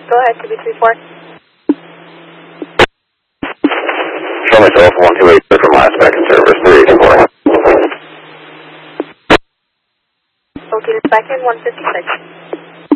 Go ahead, 2B34. Show myself 128 from last second service 384. Located back in 156.